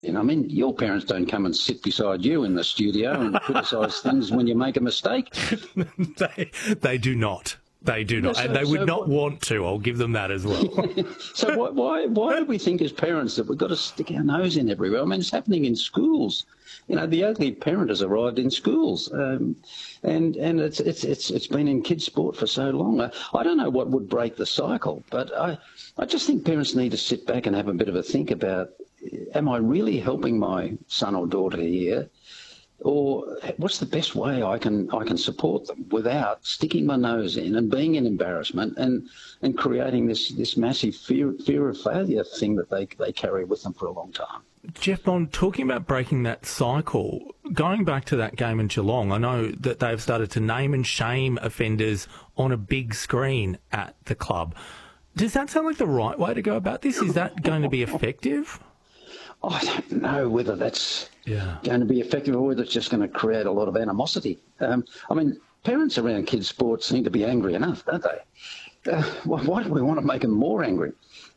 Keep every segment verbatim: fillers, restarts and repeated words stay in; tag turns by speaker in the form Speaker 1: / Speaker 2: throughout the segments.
Speaker 1: And I mean, your parents don't come and sit beside you in the studio and criticise things when you make a mistake.
Speaker 2: they, they do not. They do not.
Speaker 1: Yeah, so,
Speaker 2: and they would
Speaker 1: so
Speaker 2: not
Speaker 1: what,
Speaker 2: want to. I'll give them that as well.
Speaker 1: so why, why, why do we think as parents that we've got to stick our nose in everywhere? I mean, it's happening in schools. You know, the ugly parent has arrived in schools, um, and and it's it's it's it's been in kids' sport for so long. I, I don't know what would break the cycle, but I I just think parents need to sit back and have a bit of a think about: am I really helping my son or daughter here, or what's the best way I can I can support them without sticking my nose in and being an embarrassment and and creating this this massive fear fear of failure thing that they they carry with them for a long time.
Speaker 2: Jeff Bond, talking about breaking that cycle, going back to that game in Geelong, I know that they've started to name and shame offenders on a big screen at the club. Does that sound like the right way to go about this? Is that going to be effective?
Speaker 1: I don't know whether that's
Speaker 2: yeah.
Speaker 1: going to be effective or whether it's just going to create a lot of animosity. Um, I mean, parents around kids' sports seem to be angry enough, don't they? Uh, why do we want to make them more angry?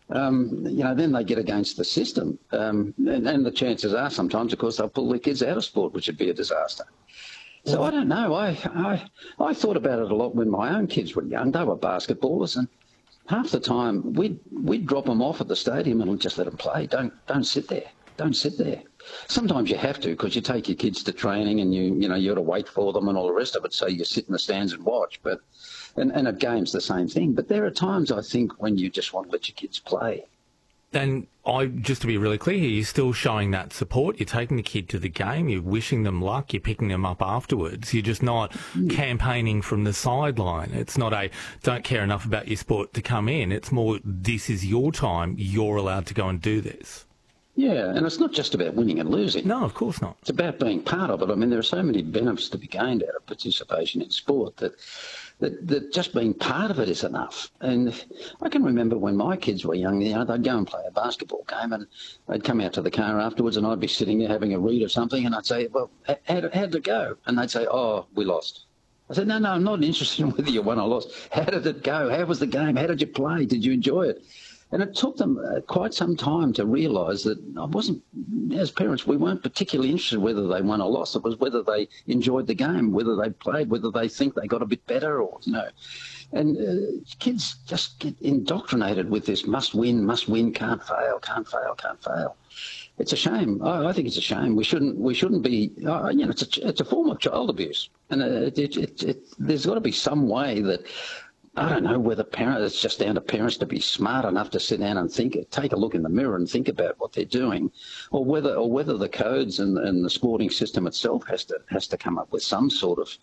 Speaker 1: Um, you know, then they get against the system. Um, and, and the chances are sometimes, of course, they'll pull their kids out of sport, which would be a disaster. So I don't know. I, I I thought about it a lot when my own kids were young. They were basketballers, and half the time we'd, we'd drop them off at the stadium and just let them play. Don't don't sit there. Don't sit there. Sometimes you have to because you take your kids to training and you you know you got to wait for them and all the rest of it. So you sit in the stands and watch. But and, and at games the same thing. But there are times I think when you just want to let your kids play.
Speaker 2: And I, just to be really clear here, you're still showing that support. You're taking the kid to the game. You're wishing them luck. You're picking them up afterwards. You're just not mm. campaigning from the sideline. It's not a don't care enough about your sport to come in. It's more this is your time. You're allowed to go and do this.
Speaker 1: Yeah, and it's not just about winning and losing.
Speaker 2: No, of course not.
Speaker 1: It's about being part of it. I mean, there are so many benefits to be gained out of participation in sport that that, that just being part of it is enough. And I can remember when my kids were young, you know, they'd go and play a basketball game and they'd come out to the car afterwards and I'd be sitting there having a read of something and I'd say, well, how, how'd it go? And they'd say, oh, we lost. I said, no, no, I'm not interested in whether you won or lost. How did it go? How was the game? How did you play? Did you enjoy it? And it took them uh, quite some time to realise that I wasn't, as parents, we weren't particularly interested whether they won or lost. It was whether they enjoyed the game, whether they played, whether they think they got a bit better or, you know. And uh, kids just get indoctrinated with this must win, must win, can't fail, can't fail, can't fail. It's a shame. I, I think it's a shame. We shouldn't. We shouldn't be. Uh, you know, it's a. It's a form of child abuse, and uh, it, it, it, it, there's got to be some way that. I don't know whether parents, it's just down to parents to be smart enough to sit down and think, take a look in the mirror and think about what they're doing, or whether or whether the codes and, and the sporting system itself has to has to come up with some sort of,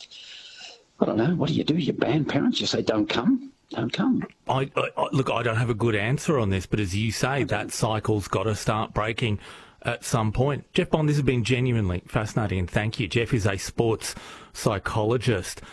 Speaker 1: I don't know, what do you do? You ban parents? You say, don't come? Don't come.
Speaker 2: I, I Look, I don't have a good answer on this, but as you say, that cycle's got to start breaking at some point. Jeff Bond, this has been genuinely fascinating, and thank you. Jeff is a sports psychologist.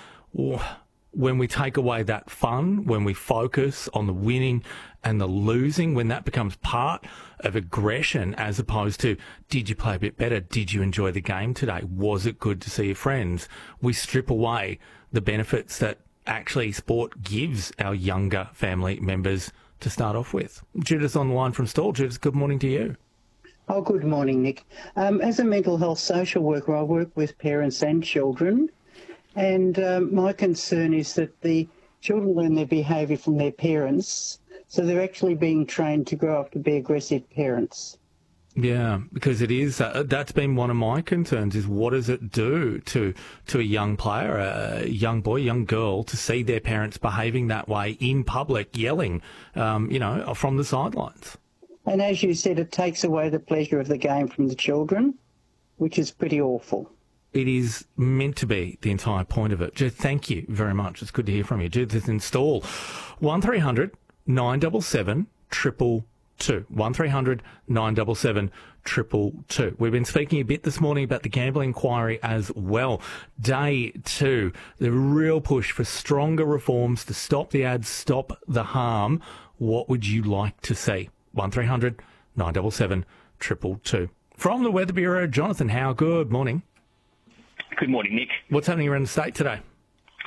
Speaker 2: When we take away that fun, when we focus on the winning and the losing, when that becomes part of aggression as opposed to, did you play a bit better? Did you enjoy the game today? Was it good to see your friends? We strip away the benefits that actually sport gives our younger family members to start off with. Judith's on the line from Stawell. Judith, good morning to you.
Speaker 3: Oh, good morning, Nick. Um, as a mental health social worker, I work with parents and children. And um, my concern is that the children learn their behaviour from their parents, so they're actually being trained to grow up to be aggressive parents.
Speaker 2: Yeah, because it is. Uh, that's been one of my concerns: is what does it do to to a young player, a young boy, young girl, to see their parents behaving that way in public, yelling, um, you know, from the sidelines.
Speaker 3: And as you said, it takes away the pleasure of the game from the children, which is pretty awful.
Speaker 2: It is meant to be the entire point of it. Judith, thank you very much. It's good to hear from you. Judith in Stawell. one three hundred nine seven seven triple two. one three hundred nine seven seven triple two. We've been speaking a bit this morning about the gambling inquiry as well. Day two, the real push for stronger reforms to stop the ads, stop the harm. What would you like to see? one three hundred nine seven seven triple two. From the Weather Bureau, Jonathan Howe, good morning.
Speaker 4: Good morning, Nick.
Speaker 2: What's happening around the state today?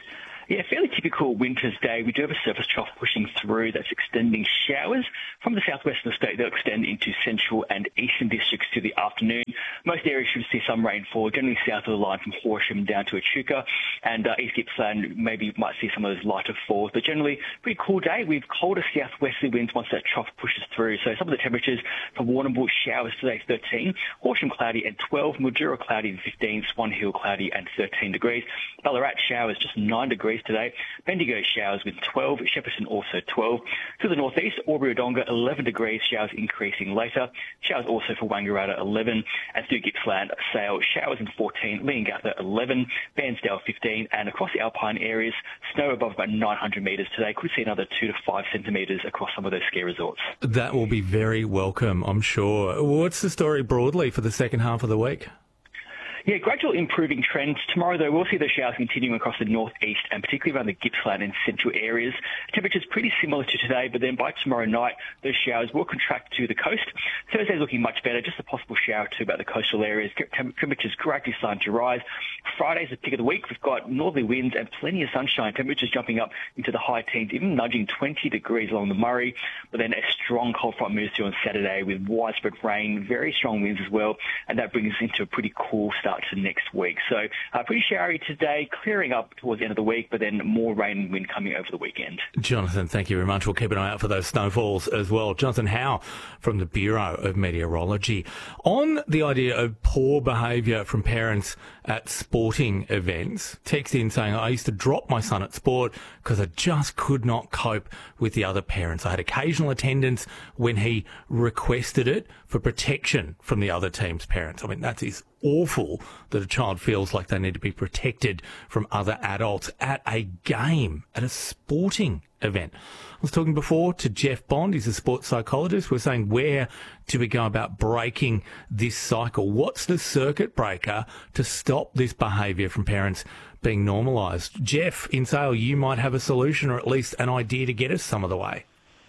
Speaker 4: Yeah, fairly typical winter's day. We do have a surface trough pushing through that's extending showers from the southwest of the state. They'll extend into central and eastern districts to the afternoon. Most areas should see some rainfall, generally south of the line from Horsham down to Echuca, and uh, East Gippsland maybe might see some of those lighter falls. But generally, pretty cool day. We've colder southwesterly winds once that trough pushes through. So some of the temperatures for Warrnambool, showers today thirteen, Horsham cloudy and twelve, Mildura cloudy and fifteen, Swan Hill cloudy and thirteen degrees, Ballarat showers just nine degrees today, Bendigo showers with twelve, Shepparton also twelve. To the northeast, Albury-Wodonga eleven degrees, showers increasing later, showers also for Wangaratta eleven, and through Gippsland, Sale showers in fourteen, Leongatha eleven, Bairnsdale fifteen, and across the alpine areas, snow above about nine hundred metres today. Could see another two to five centimetres across some of those ski resorts.
Speaker 2: That will be very welcome, I'm sure. What's the story broadly for the second half of the week?
Speaker 4: Yeah, gradual improving trends. Tomorrow, though, we'll see the showers continuing across the northeast and particularly around the Gippsland and central areas. Temperatures pretty similar to today, but then by tomorrow night, those showers will contract to the coast. Thursday's looking much better, just a possible shower or two about the coastal areas. Temperatures gradually starting to rise. Friday's the pick of the week. We've got northerly winds and plenty of sunshine. Temperatures jumping up into the high teens, even nudging twenty degrees along the Murray. But then a strong cold front moves through on Saturday with widespread rain, very strong winds as well, and that brings us into a pretty cool start to next week. So uh, pretty showery today, clearing up towards the end of the week, but then more rain and wind coming over the weekend.
Speaker 2: Jonathan, thank you very much. We'll keep an eye out for those snowfalls as well. Jonathan Howe from the Bureau of Meteorology. On the idea of poor behaviour from parents at sporting events, text in saying, I used to drop my son at sport because I just could not cope with the other parents. I had occasional attendance when he requested it for protection from the other team's parents. I mean, that is awful that a child feels like they need to be protected from other adults at a game, at a sporting event. I was talking before to Jeff Bond. He's a sports psychologist. We're saying, where do we go about breaking this cycle? What's the circuit breaker to stop this behaviour from parents being normalised? Jeff, in Sale, you might have a solution or at least an idea to get us some of the way.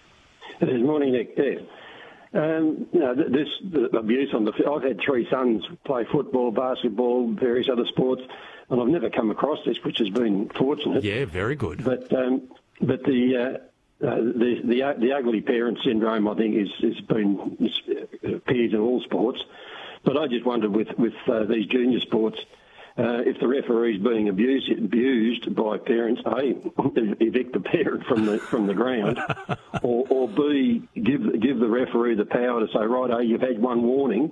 Speaker 5: Good morning, Nick. Yeah. Um, you know, this the abuse on the I've had three sons play football, basketball, various other sports, and I've never come across this, which has been fortunate.
Speaker 2: Yeah, very good.
Speaker 5: But um, but the, uh, uh, the the the ugly parent syndrome, I think, is has been is, appears in all sports. But I just wondered with with uh, these junior sports, Uh, if the referee's being abused, abused by parents, A, evict the parent from the from the ground, or, or B, give give the referee the power to say, right, hey, you've had one warning,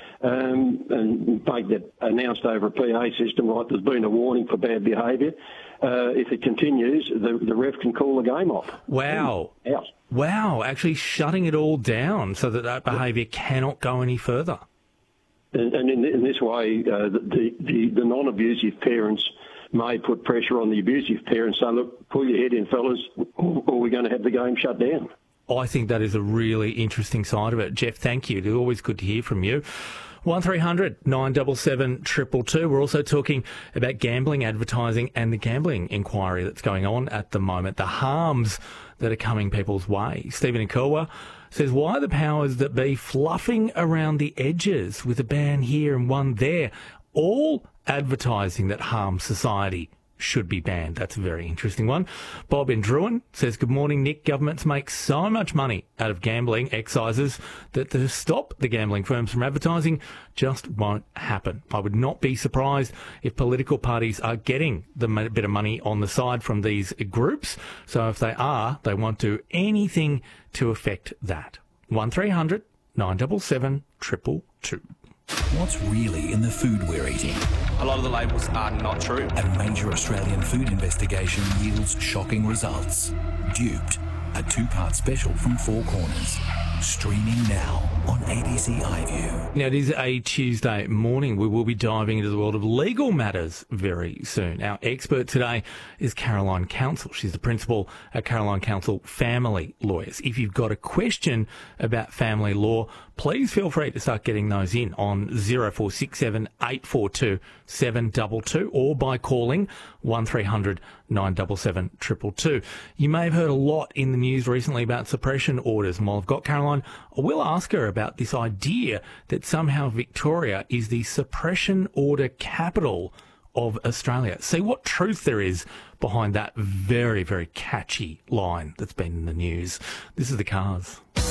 Speaker 5: um, and make that announced over a P A system, right, there's been a warning for bad behaviour. Uh, if it continues, the, the ref can call the game off.
Speaker 2: Wow.
Speaker 5: Out.
Speaker 2: Wow, actually shutting it all down so that that behaviour cannot go any further.
Speaker 5: And, and in, in this way, uh, the, the, the non-abusive parents may put pressure on the abusive parents, say, look, pull your head in, fellas, or, or we're going to have the game shut down.
Speaker 2: I think that is a really interesting side of it. Jeff, thank you. It's always good to hear from you. one three hundred nine seven seven two two two. We're also talking about gambling, advertising and the gambling inquiry that's going on at the moment, the harms that are coming people's way. Stephen in Kilwa says, why are the powers that be fluffing around the edges with a ban here and one there? All advertising that harms society should be banned. That's a very interesting one. Bob in Druin says, good morning, Nick. Governments make so much money out of gambling excises that to stop the gambling firms from advertising just won't happen. I would not be surprised if political parties are getting the bit of money on the side from these groups. So if they are, they won't do anything to affect that. one three hundred nine seven seven two two two.
Speaker 6: What's really in the food we're eating?
Speaker 7: A lot of the labels are not true.
Speaker 6: A major Australian food investigation yields shocking results. Duped, a two-part special from Four Corners. Streaming now on A B C iView.
Speaker 2: Now, it is a Tuesday morning. We will be diving into the world of legal matters very soon. Our expert today is Caroline Counsell. She's the principal at Caroline Counsell Family Lawyers. If you've got a question about family law, please feel free to start getting those in on zero four six seven eight four two seven two two or by calling one three hundred nine seven seven two two two. You may have heard a lot in the news recently about suppression orders, and while I've got Caroline, I will ask her about this idea that somehow Victoria is the suppression order capital of Australia. See what truth there is behind that very, very catchy line that's been in the news. This is The Cars.